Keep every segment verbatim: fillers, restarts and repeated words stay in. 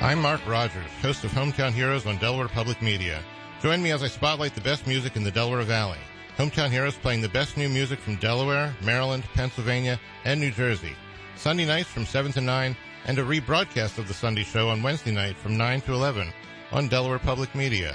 I'm Mark Rogers, host of Hometown Heroes on Delaware Public Media. Join me as I spotlight the best music in the Delaware Valley. Hometown Heroes playing the best new music from Delaware, Maryland, Pennsylvania, and New Jersey. Sunday nights from seven to nine, and a rebroadcast of the Sunday show on Wednesday night from nine to eleven on Delaware Public Media.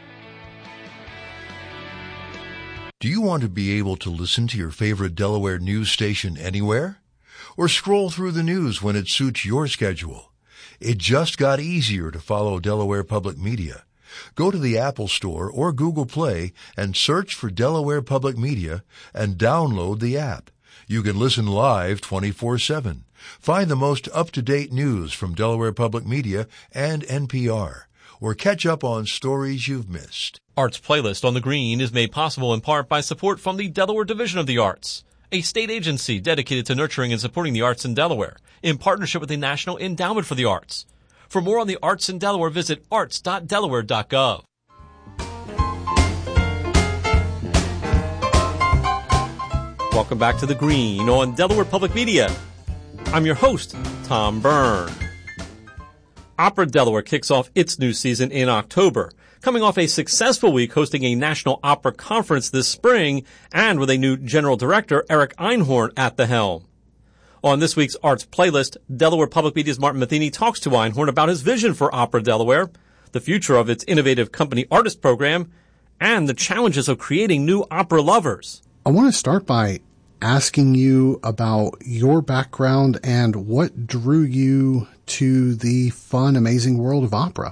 Do you want to be able to listen to your favorite Delaware news station anywhere? Or scroll through the news when it suits your schedule? It just got easier to follow Delaware Public Media. Go to the Apple Store or Google Play and search for Delaware Public Media and download the app. You can listen live twenty-four seven. Find the most up-to-date news from Delaware Public Media and N P R, or catch up on stories you've missed. Arts Playlist on the Green is made possible in part by support from the Delaware Division of the Arts, a state agency dedicated to nurturing and supporting the arts in Delaware, in partnership with the National Endowment for the Arts. For more on the arts in Delaware, visit arts dot delaware dot gov. Welcome back to The Green on Delaware Public Media. I'm your host, Tom Byrne. Opera Delaware kicks off its new season in October, coming off a successful week hosting a National Opera Conference this spring and with a new general director, Eric Einhorn, at the helm. On this week's Arts Playlist, Delaware Public Media's Martin Matheny talks to Einhorn about his vision for Opera Delaware, the future of its innovative company artist program, and the challenges of creating new opera lovers. I want to start by asking you about your background and what drew you to the fun, amazing world of opera.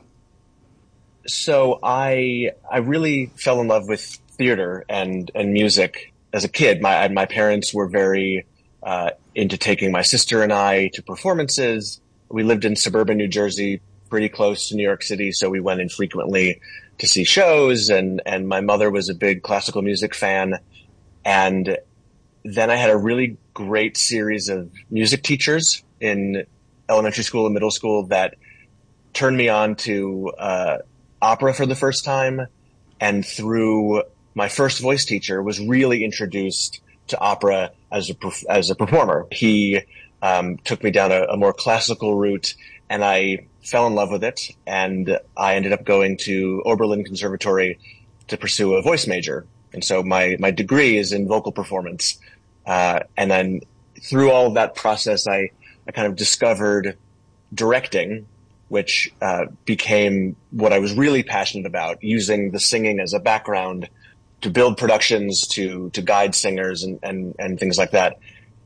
So I I really fell in love with theater and, and music as a kid. My my parents were very uh, into taking my sister and I to performances. We lived in suburban New Jersey, pretty close to New York City, so we went in frequently to see shows. And, and my mother was a big classical music fan. And then I had a really great series of music teachers in elementary school and middle school that turned me on to uh, opera for the first time. And through my first voice teacher was really introduced to opera as a, as a performer. He um, took me down a, a more classical route, and I fell in love with it. And I ended up going to Oberlin Conservatory to pursue a voice major. And so my, my degree is in vocal performance. Uh, and then through all of that process, I, I kind of discovered directing, which uh, became what I was really passionate about, using the singing as a background to build productions, to to guide singers and, and, and things like that.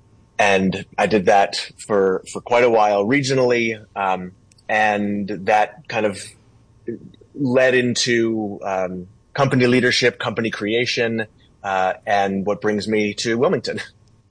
And I did that for, for quite a while regionally, um, and that kind of led into um, company leadership, company creation, uh, and what brings me to Wilmington.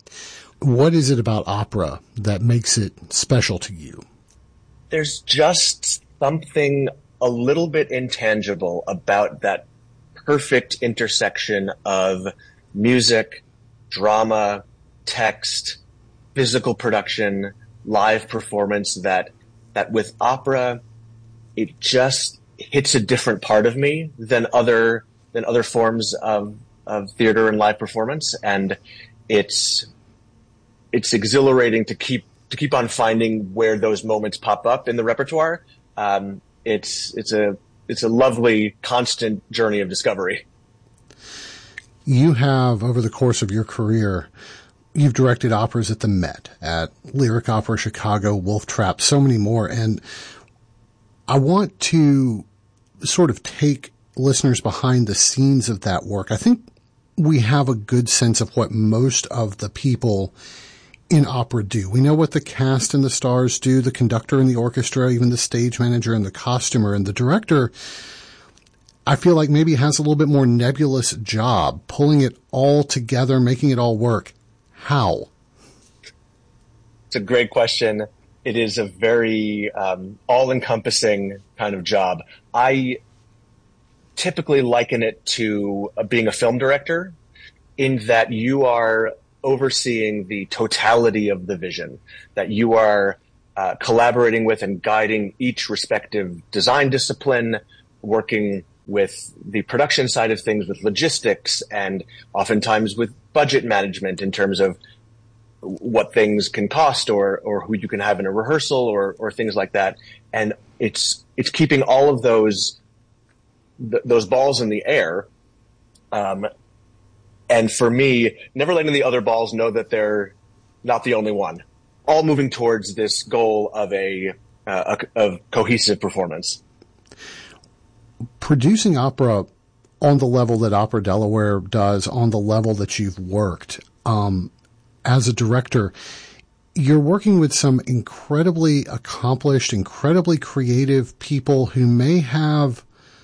What is it about opera that makes it special to you? There's just something a little bit intangible about that perfect intersection of music, drama, text, physical production, live performance that, that with opera, it just hits a different part of me than other, than other forms of, of theater and live performance. And it's, it's exhilarating to keep, to keep on finding where those moments pop up in the repertoire. Um, it's, it's a, it's a lovely, constant journey of discovery. You have, over the course of your career, you've directed operas at the Met, at Lyric Opera Chicago, Wolf Trap, so many more. And I want to sort of take listeners behind the scenes of that work. I think we have a good sense of what most of the people in opera do. We know what the cast and the stars do, the conductor and the orchestra, even the stage manager and the costumer, and the director, I feel like maybe has a little bit more nebulous job, pulling it all together, making it all work. How? It's a great question. It is a very um, all-encompassing kind of job. I typically liken it to uh, being a film director, in that you are overseeing the totality of the vision, that you are uh, collaborating with and guiding each respective design discipline, working with the production side of things, with logistics, and oftentimes with budget management in terms of what things can cost or, or who you can have in a rehearsal or, or things like that. And it's, it's keeping all of those, th- those balls in the air. Um, and for me, never letting the other balls know that they're not the only one, all moving towards this goal of a, uh, a of cohesive performance. Producing opera on the level that Opera Delaware does, on the level that you've worked, um, as a director, you're working with some incredibly accomplished, incredibly creative people who may have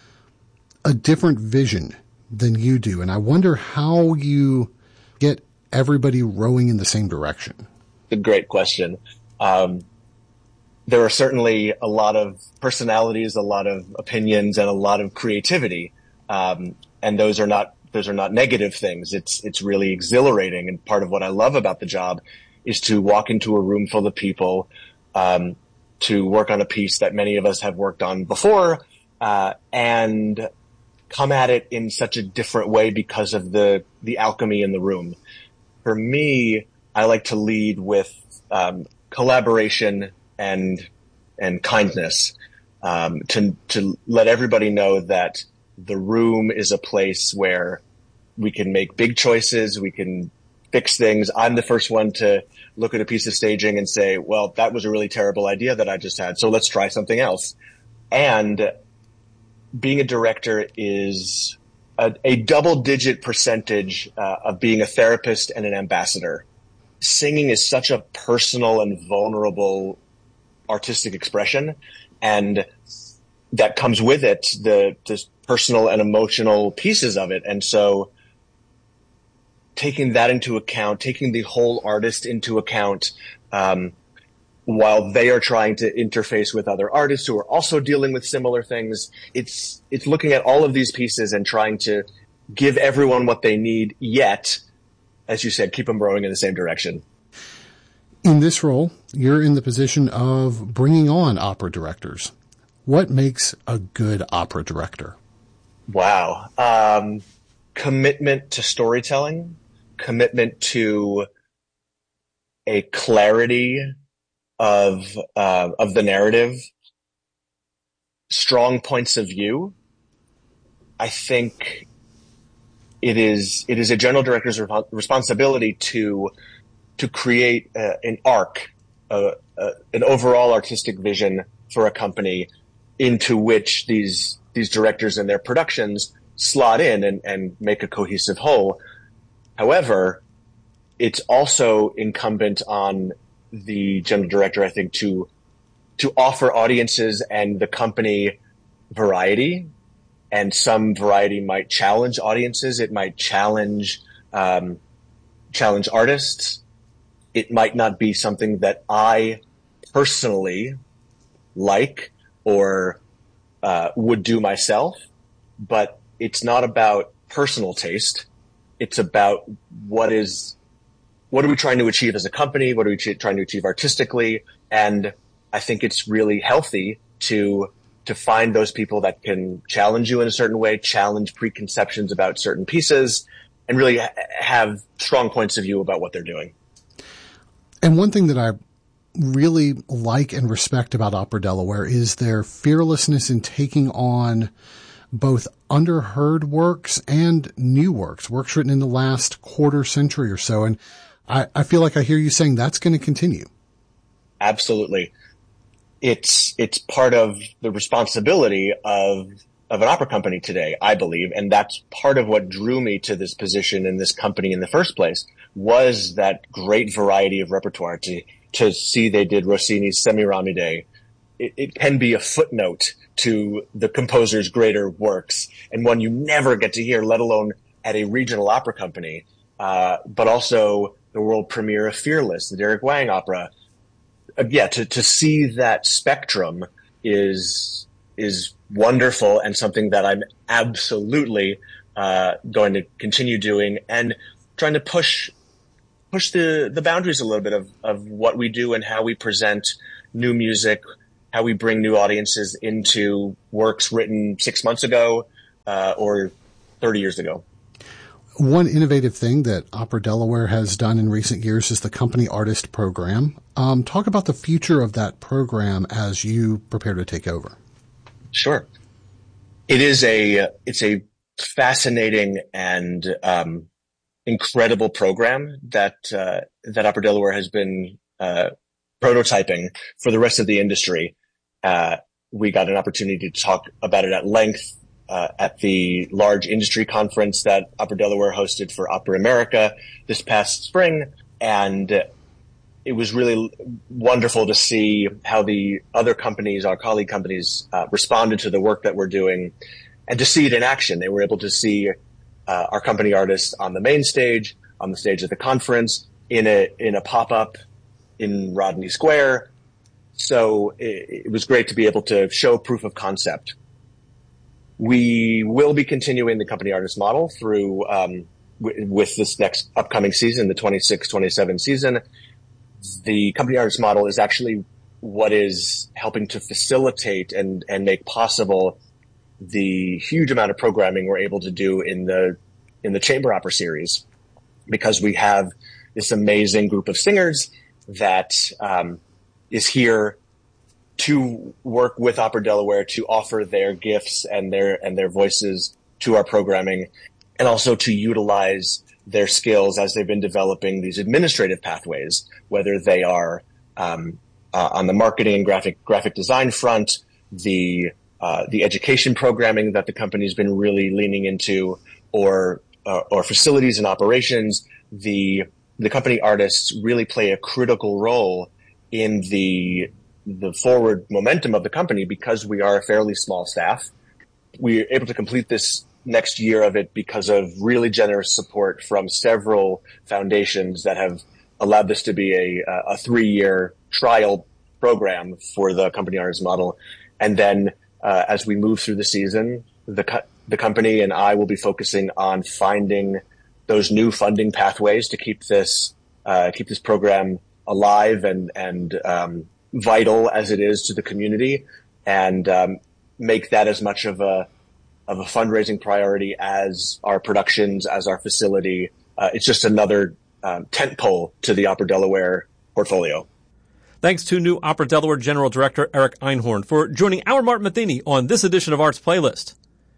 a different vision than you do. And I wonder how you get everybody rowing in the same direction. A great question. Um, there are certainly a lot of personalities, a lot of opinions, and a lot of creativity. Um, and those are not, those are not negative things. It's, it's really exhilarating. And part of what I love about the job is to walk into a room full of people, um, to work on a piece that many of us have worked on before, uh, and come at it in such a different way because of the, the alchemy in the room. For me, I like to lead with, um, collaboration and, and kindness, um, to, to let everybody know that the room is a place where we can make big choices. We can fix things. I'm the first one to look at a piece of staging and say, well, that was a really terrible idea that I just had. So let's try something else. And being a director is a, a double digit percentage uh, of being a therapist and an ambassador. Singing is such a personal and vulnerable artistic expression. And that comes with it, the, the personal and emotional pieces of it. And so taking that into account, taking the whole artist into account, um, while they are trying to interface with other artists who are also dealing with similar things, it's, it's looking at all of these pieces and trying to give everyone what they need, yet, as you said, keep them rowing in the same direction. In this role, you're in the position of bringing on opera directors. What makes a good opera director? Wow. Um, commitment to storytelling, commitment to a clarity of, uh, of the narrative, strong points of view. I think it is, it is a general director's re- responsibility to, to create uh, an arc, uh, uh, an overall artistic vision for a company into which these these directors and their productions slot in and, and make a cohesive whole. However, it's also incumbent on the general director, I think, to to offer audiences and the company variety. And some variety might challenge audiences. It might challenge um, challenge artists. It might not be something that I personally like or uh, would do myself, but it's not about personal taste. It's about what is, what are we trying to achieve as a company? What are we ch- trying to achieve artistically? And I think it's really healthy to, to find those people that can challenge you in a certain way, challenge preconceptions about certain pieces, and really ha- have strong points of view about what they're doing. And one thing that I really like and respect about Opera Delaware is their fearlessness in taking on both underheard works and new works, works written in the last quarter century or so. And I, I feel like I hear you saying that's going to continue. Absolutely. It's, it's part of the responsibility of, of an opera company today, I believe. And that's part of what drew me to this position in this company in the first place, was that great variety of repertoire. To, to see they did Rossini's Semiramide, it, it can be a footnote to the composer's greater works, and one you never get to hear, let alone at a regional opera company. Uh, but also the world premiere of Fearless, the Derek Wang opera. Uh, yeah, to, to see that spectrum is, is wonderful, and something that I'm absolutely, uh, going to continue doing, and trying to push, push the, the boundaries a little bit of, of what we do and how we present new music, how we bring new audiences into works written six months ago, uh, or thirty years ago. One innovative thing that Opera Delaware has done in recent years is the Company Artist Program. Um, talk about the future of that program as you prepare to take over. Sure. It is a, it's a fascinating and um, incredible program that, uh, that Opera Delaware has been uh, prototyping for the rest of the industry. Uh, we got an opportunity to talk about it at length Uh, at the large industry conference that Opera Delaware hosted for Opera America this past spring. And it was really wonderful to see how the other companies, our colleague companies, uh, responded to the work that we're doing and to see it in action. They were able to see uh, our company artists on the main stage, on the stage of the conference, in a, in a pop-up in Rodney Square. So it, it was great to be able to show proof of concept. We will be continuing the company artist model through um, w- with this next upcoming season, the twenty-six twenty-seven season. The company artist model is actually what is helping to facilitate and, and make possible the huge amount of programming we're able to do in the in the chamber opera series, because we have this amazing group of singers that um, is here to work with Opera Delaware to offer their gifts and their and their voices to our programming, and also to utilize their skills as they've been developing these administrative pathways, whether they are um, uh, on the marketing and graphic graphic design front, the uh, the education programming that the company's been really leaning into, or uh, or facilities and operations. The the company artists really play a critical role in the the forward momentum of the company, because we are a fairly small staff. We're able to complete this next year of it because of really generous support from several foundations that have allowed this to be a, a three-year trial program for the company artist model. And then uh, as we move through the season, the co- the company and I will be focusing on finding those new funding pathways to keep this uh, keep this program alive and and um, vital as it is to the community, and um, make that as much of a of a fundraising priority as our productions, as our facility. Uh, it's just another um, tentpole to the Opera Delaware portfolio. Thanks to new Opera Delaware General Director Eric Einhorn for joining our Martin Matheny on this edition of Arts Playlist.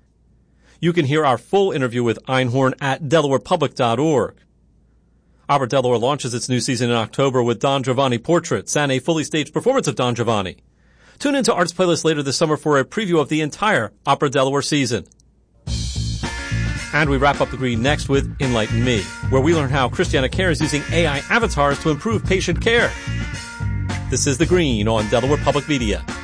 You can hear our full interview with Einhorn at delaware public dot org. Opera Delaware launches its new season in October with Don Giovanni Portraits and a fully staged performance of Don Giovanni. Tune into Arts Playlist later this summer for a preview of the entire Opera Delaware season. And we wrap up the green next with Enlighten Me, where we learn how Christiana Care is using A I avatars to improve patient care. This is The Green on Delaware Public Media.